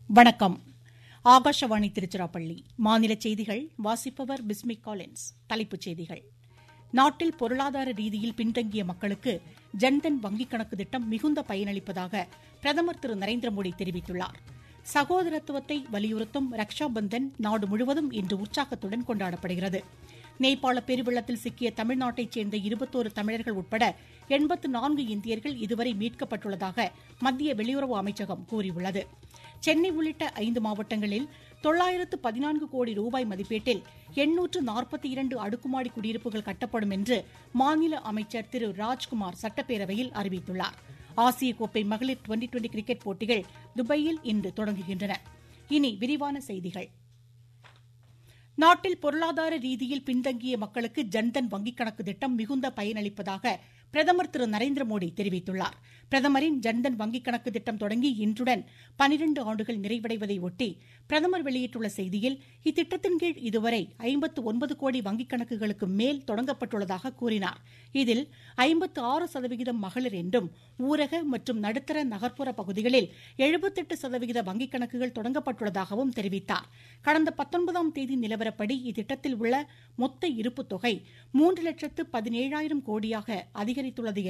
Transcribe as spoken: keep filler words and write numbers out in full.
வணக்கம். ஆகாஷவாணி திருச்சிராப்பள்ளி. மாநில செய்திகள் வாசிப்பவர் பிஸ்மிக் காலின்ஸ். தலைப்புச் செய்திகள். நாட்டில் பொருளாதார ரீதியில் பின்தங்கிய மக்களுக்கு ஜன்தன் வங்கிக் கணக்கு திட்டம் மிகுந்த பயனளிப்பதாக பிரதமர் திரு நரேந்திர மோடி தெரிவித்துள்ளார். சகோதரத்துவத்தை வலியுறுத்தும் ரக்ஷா பந்தன் நாடு முழுவதும் இன்று உற்சாகத்துடன் கொண்டாடப்படுகிறது. நேபாள பெருவெள்ளத்தில் சிக்கிய தமிழ்நாட்டைச் சேர்ந்த இருபத்தோரு தமிழர்கள் உட்பட எண்பத்து நான்கு இந்தியர்கள் இதுவரை மீட்கப்பட்டுள்ளதாக மத்திய வெளியுறவு அமைச்சகம் கூறியுள்ளது. சென்னை உள்ளிட்ட ஐந்து மாவட்டங்களில் தொள்ளாயிரத்து பதினான்கு கோடி ரூபாய் மதிப்பீட்டில் எண்ணூற்று நாற்பத்தி இரண்டு அடுக்குமாடி குடியிருப்புகள் கட்டப்படும் என்று மாநில அமைச்சர் திரு ராஜ்குமார் சட்டப்பேரவையில் அறிவித்துள்ளார். ஆசிய கோப்பை மகளிர் டுவெண்டி டுவெண்டி கிரிக்கெட் போட்டிகள் துபாயில் இன்று தொடங்குகின்றன. இனி விரிவான செய்திகள். நாட்டில் பொருளாதார ரீதியில் பின்தங்கிய மக்களுக்கு ஜன்தன் வங்கிக் கணக்கு திட்டம் மிகுந்த பயனளிப்பதாக பிரதமர் திரு நரேந்திர மோடி தெரிவித்துள்ளார். பிரதமரின் ஜன்தன் வங்கிக் கணக்கு திட்டம் தொடங்கி இன்றுடன் பனிரண்டு ஆண்டுகள் நிறைவடைவதை ஒட்டி பிரதமர் வெளியிட்டுள்ள செய்தியில், இத்திட்டத்தின் கீழ் இதுவரை ஐம்பத்து ஒன்பது கோடி வங்கிக் கணக்குகளுக்கு மேல் தொடங்கப்பட்டுள்ளதாக கூறினார். இதில் ஐம்பத்து ஆறு சதவிகிதம் மகளிர் என்றும், ஊரக மற்றும் நடுத்தர நகர்ப்புற பகுதிகளில் எழுபத்தெட்டு சதவிகித வங்கிக் கணக்குகள் தொடங்கப்பட்டுள்ளதாகவும் தெரிவித்தார். கடந்த பத்தொன்பதாம் தேதி நிலவரப்படி இத்திட்டத்தில் உள்ள மொத்த இருப்புத் தொகை மூன்று லட்சத்து பதினேழாயிரம் கோடியாக அதிகரித்துள்ளது